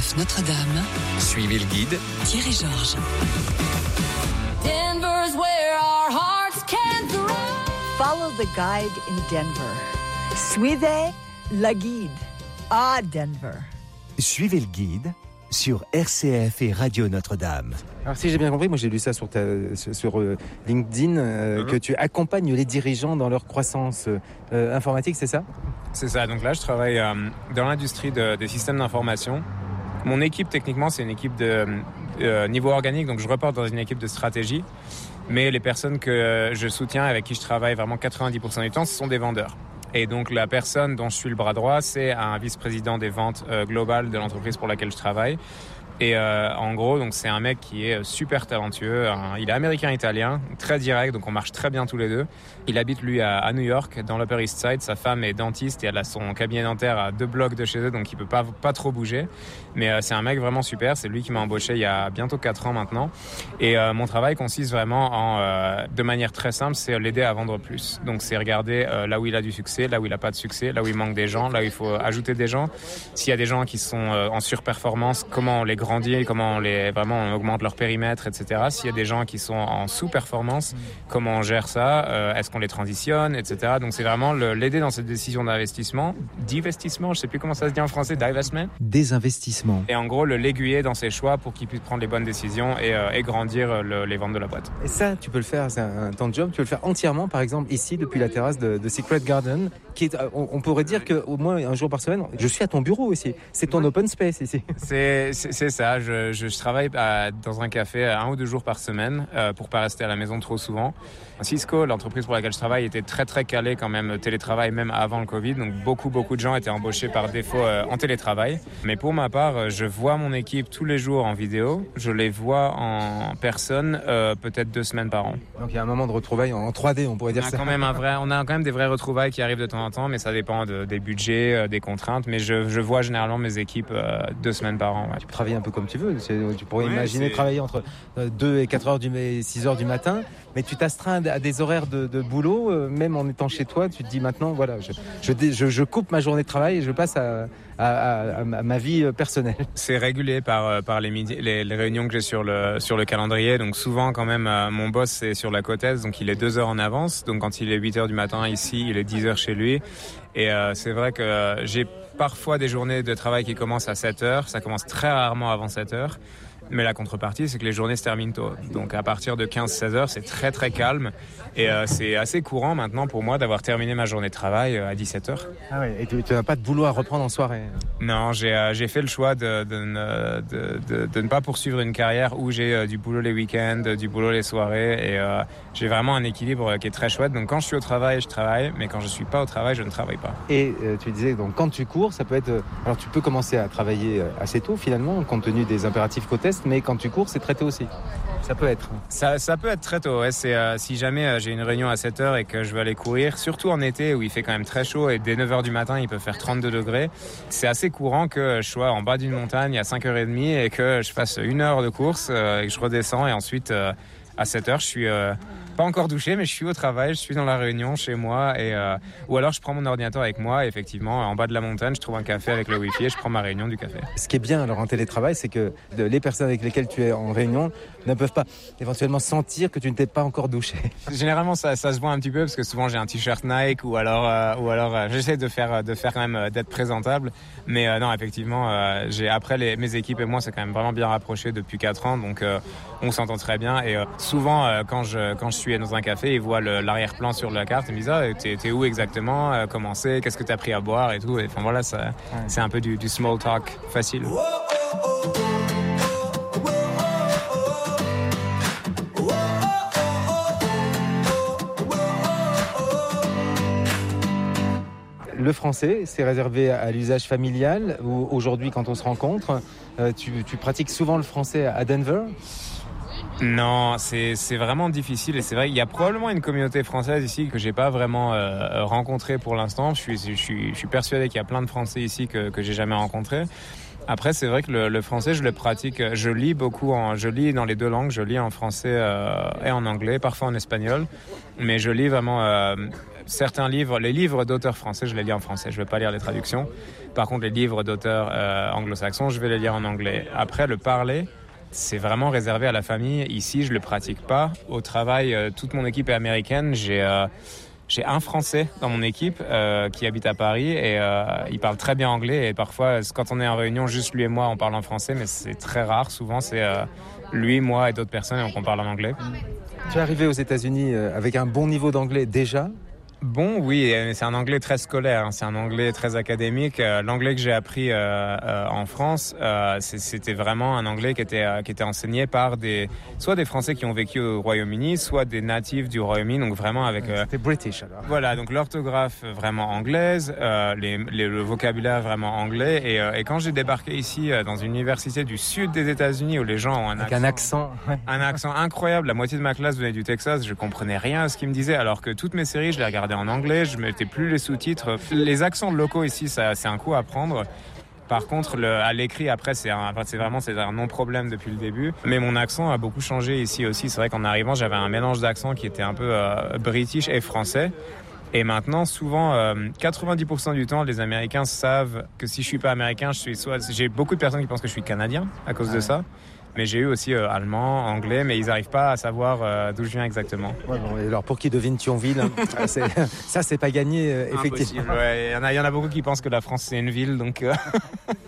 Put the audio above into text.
RCF Notre-Dame. Suivez le guide Thierry Georges. Denver's where our hearts can thrive. Follow the guide in Denver. Suivez la guide à Denver. Suivez le guide sur RCF et Radio Notre-Dame. Alors si j'ai bien compris, moi j'ai lu ça sur LinkedIn, que tu accompagnes les dirigeants dans leur croissance informatique, c'est ça ? C'est ça, donc là je travaille dans l'industrie des systèmes d'information. Mon équipe techniquement c'est une équipe de niveau organique, donc je reporte dans une équipe de stratégie. Mais les personnes que je soutiens, avec qui je travaille vraiment 90% du temps, ce sont des vendeurs. Et donc la personne dont je suis le bras droit, c'est un vice-président des ventes globales de l'entreprise pour laquelle je travaille. Et en gros, donc c'est un mec qui est super talentueux. Il est américain-italien, très direct, donc on marche très bien tous les deux. Il habite lui à New York, dans l'Upper East Side. Sa femme est dentiste et elle a son cabinet dentaire à 2 blocs de chez eux, donc il peut pas trop bouger. Mais c'est un mec vraiment super. C'est lui qui m'a embauché il y a bientôt 4 ans maintenant. Et mon travail consiste vraiment de manière très simple, c'est l'aider à vendre plus. Donc c'est regarder là où il a du succès, là où il a pas de succès, là où il manque des gens, là où il faut ajouter des gens. S'il y a des gens qui sont en surperformance, comment on les grandit, comment on augmente leur périmètre, etc. S'il y a des gens qui sont en sous-performance, comment on gère ça, est-ce qu'on les transitionne, etc. Donc c'est vraiment l'aider dans cette décision d'investissement, divestissement, je sais plus comment ça se dit en français, divestment. Désinvestissement. Et en gros, l'aiguiller dans ses choix pour qu'il puisse prendre les bonnes décisions et grandir les ventes de la boîte. Et ça, tu peux le faire, c'est ton job, tu peux le faire entièrement, par exemple, ici, depuis la terrasse de Secret Garden, qui est, on pourrait dire qu'au moins un jour par semaine, je suis à ton bureau ici. C'est ton open space ici. C'est ça, je travaille dans un café 1 ou 2 jours par semaine pour pas rester à la maison trop souvent. Cisco, l'entreprise pour laquelle je travaille, était très très calée quand même télétravail, même avant le Covid. Donc beaucoup de gens étaient embauchés par défaut en télétravail. Mais pour ma part, je vois mon équipe tous les jours en vidéo. Je les vois en personne peut-être 2 semaines par an. Donc il y a un moment de retrouvailles en 3D, on pourrait dire ça. On a quand même des vraies retrouvailles qui arrivent de temps en temps, mais ça dépend des budgets, des contraintes. Mais je vois généralement mes équipes 2 semaines par an. Ouais. Tu travailles un peu comme tu veux. Tu pourrais imaginer travailler entre 2 et 4 heures et 6 heures du matin, mais tu t'astreins à des horaires de boulot, même en étant chez toi, tu te dis maintenant, voilà, je coupe ma journée de travail et je passe à ma vie personnelle. C'est régulé par les réunions que j'ai sur le calendrier. Donc souvent, quand même, mon boss c'est sur la côte est, donc il est 2 heures en avance. Donc quand il est 8 heures du matin ici, il est 10 heures chez lui. Et c'est vrai que j'ai parfois des journées de travail qui commencent à 7 heures. Ça commence très rarement avant 7 heures. Mais la contrepartie, c'est que les journées se terminent tôt. Donc à partir de 15-16 heures, c'est très très calme. Et c'est assez courant maintenant pour moi d'avoir terminé ma journée de travail à 17 heures. Ah ouais, et tu n'as pas de boulot à reprendre en soirée? Non, j'ai fait le choix de ne pas poursuivre une carrière où j'ai du boulot les week-ends, du boulot les soirées. Et j'ai vraiment un équilibre qui est très chouette. Donc quand je suis au travail, je travaille. Mais quand je ne suis pas au travail, je ne travaille pas. Et tu disais, donc quand tu cours, ça peut être... Alors tu peux commencer à travailler assez tôt finalement, compte tenu des impératifs qu'au test. Mais quand tu cours, c'est très tôt aussi. Ça peut être. Ça peut être très tôt. Ouais. C'est, si jamais j'ai une réunion à 7 heures et que je veux aller courir, surtout en été où il fait quand même très chaud et dès 9 heures du matin, il peut faire 32 degrés. C'est assez courant que je sois en bas d'une montagne à 5h30 et que je fasse 1 heure de course et que je redescends. Et ensuite, à 7 heures, je suis... pas encore douché, mais je suis au travail, je suis dans la réunion chez moi ou alors je prends mon ordinateur avec moi et effectivement en bas de la montagne je trouve un café avec le wifi et je prends ma réunion du café. Ce qui est bien alors en télétravail, c'est que les personnes avec lesquelles tu es en réunion ne peuvent pas éventuellement sentir que tu ne t'es pas encore douché. Généralement ça se voit un petit peu parce que souvent j'ai un t-shirt Nike ou alors j'essaie de faire quand même d'être présentable, mais non effectivement après mes équipes et moi c'est quand même vraiment bien rapproché depuis 4 ans donc on s'entend très bien et souvent quand je suis dans un café, ils voient l'arrière-plan sur la carte et me disent t'es où exactement, comment c'est, qu'est-ce que t'as pris à boire et tout. Et, enfin voilà, c'est un peu du small talk facile. Le français, c'est réservé à l'usage familial ou aujourd'hui quand on se rencontre, tu pratiques souvent le français à Denver? Non, c'est vraiment difficile et c'est vrai qu'il y a probablement une communauté française ici que j'ai pas vraiment rencontrée pour l'instant. Je suis persuadé qu'il y a plein de Français ici que j'ai jamais rencontrés. Après, c'est vrai que le français, je le pratique. Je lis beaucoup, je lis dans les 2 langues. Je lis en français et en anglais, parfois en espagnol. Mais je lis vraiment certains livres, les livres d'auteurs français, je les lis en français. Je ne vais pas lire les traductions. Par contre, les livres d'auteurs anglo-saxons, je vais les lire en anglais. Après, le parler, c'est vraiment réservé à la famille. Ici, je ne le pratique pas. Au travail, toute mon équipe est américaine. J'ai un Français dans mon équipe qui habite à Paris et il parle très bien anglais. Et parfois, quand on est en réunion, juste lui et moi, on parle en français, mais c'est très rare. Souvent, c'est lui, moi et d'autres personnes et on parle en anglais. Tu es arrivé aux États-Unis avec un bon niveau d'anglais déjà ? Bon, oui, c'est un anglais très scolaire, c'est un anglais très académique. L'anglais que j'ai appris en France, c'était vraiment un anglais qui était enseigné par soit des Français qui ont vécu au Royaume-Uni, soit des natifs du Royaume-Uni, donc vraiment avec... C'était British alors. Voilà, donc l'orthographe vraiment anglaise, le vocabulaire vraiment anglais. Et quand j'ai débarqué ici dans une université du sud des États-Unis où les gens ont un accent incroyable, la moitié de ma classe venait du Texas, je comprenais rien à ce qu'ils me disaient, alors que toutes mes séries, je les regardais en anglais, je ne mettais plus les sous-titres. Les accents locaux ici, c'est un coup à prendre. Par contre, à l'écrit, après, c'est un non-problème depuis le début. Mais mon accent a beaucoup changé ici aussi. C'est vrai qu'en arrivant, j'avais un mélange d'accents qui était un peu british et français. Et maintenant, souvent, 90% du temps, les Américains savent que si je suis pas américain, j'ai beaucoup de personnes qui pensent que je suis canadien à cause de ça. Mais j'ai eu aussi allemand, anglais, mais ils n'arrivent pas à savoir d'où je viens exactement. Ouais, bon, et alors pour qui devine Thionville, ça c'est pas gagné effectivement. Ouais, il y en a beaucoup qui pensent que la France c'est une ville, donc